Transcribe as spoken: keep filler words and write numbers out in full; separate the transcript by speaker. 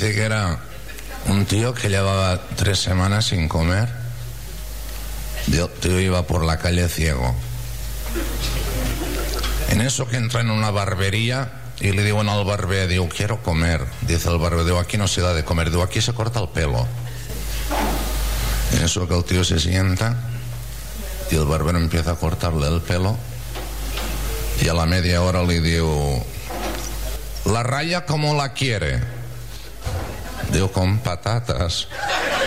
Speaker 1: Dice que era un tío que llevaba tres semanas sin comer. El tío iba por la calle ciego. En eso que entra en una barbería y le digo al barbero, digo, quiero comer. Dice el barbero, digo, aquí no se da de comer, digo, aquí se corta el pelo. En eso que el tío se sienta y el barbero empieza a cortarle el pelo y a la media hora le digo, ¿la raya cómo la quiere? Digo, con patatas.